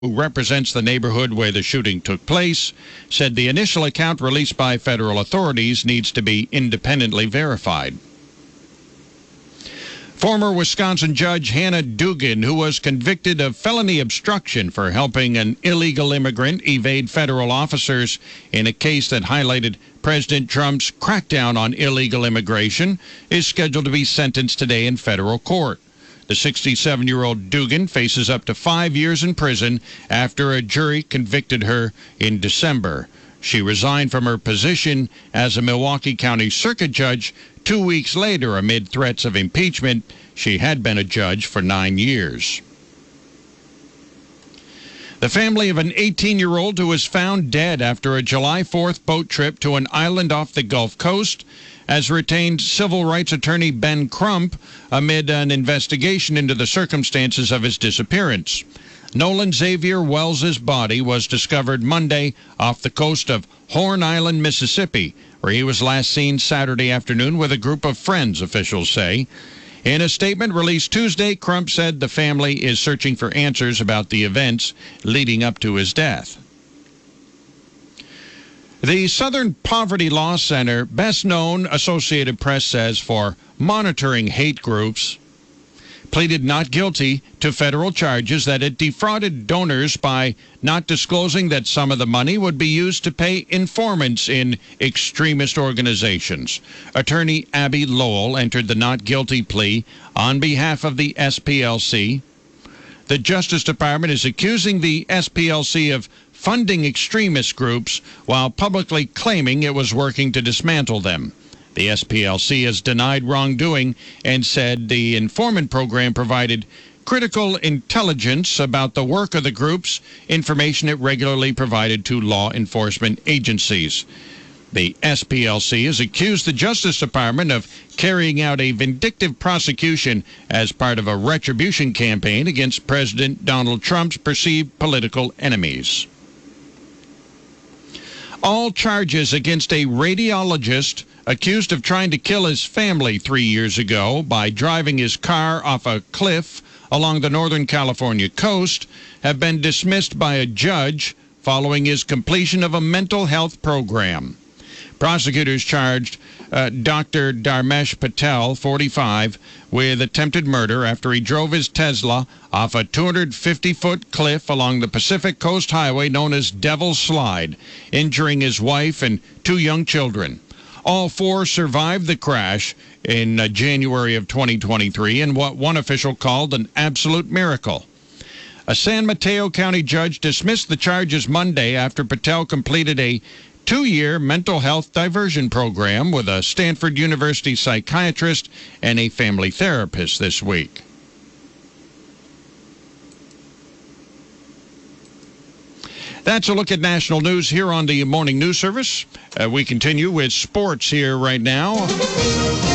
who represents the neighborhood where the shooting took place, said the initial account released by federal authorities needs to be independently verified. Former Wisconsin Judge Hannah Dugan, who was convicted of felony obstruction for helping an illegal immigrant evade federal officers in a case that highlighted President Trump's crackdown on illegal immigration, is scheduled to be sentenced today in federal court. The 67-year-old Dugan faces up to 5 years in prison after a jury convicted her in December. She resigned from her position as a Milwaukee County Circuit Judge 2 weeks later amid threats of impeachment. She had been a judge for 9 years. The family of an 18-year-old who was found dead after a July 4th boat trip to an island off the Gulf Coast has retained civil rights attorney Ben Crump amid an investigation into the circumstances of his disappearance. Nolan Xavier Wells's body was discovered Monday off the coast of Horn Island, Mississippi, where he was last seen Saturday afternoon with a group of friends, officials say. In a statement released Tuesday, Crump said the family is searching for answers about the events leading up to his death. The Southern Poverty Law Center, best known, Associated Press says, for monitoring hate groups, pleaded not guilty to federal charges that it defrauded donors by not disclosing that some of the money would be used to pay informants in extremist organizations. Attorney Abby Lowell entered the not guilty plea on behalf of the SPLC. The Justice Department is accusing the SPLC of funding extremist groups while publicly claiming it was working to dismantle them. The SPLC has denied wrongdoing and said the informant program provided critical intelligence about the work of the groups, information it regularly provided to law enforcement agencies. The SPLC has accused the Justice Department of carrying out a vindictive prosecution as part of a retribution campaign against President Donald Trump's perceived political enemies. All charges against a radiologist accused of trying to kill his family 3 years ago by driving his car off a cliff along the Northern California coast have been dismissed by a judge following his completion of a mental health program. Prosecutors charged Dr. Dharmesh Patel, 45, with attempted murder after he drove his Tesla off a 250-foot cliff along the Pacific Coast Highway known as Devil's Slide, injuring his wife and 2 young children. All 4 survived the crash in January of 2023 in what one official called an absolute miracle. A San Mateo County judge dismissed the charges Monday after Patel completed a 2-year mental health diversion program with a Stanford University psychiatrist and a family therapist this week. That's a look at national news here on the Morning News Service. We continue with sports here right now.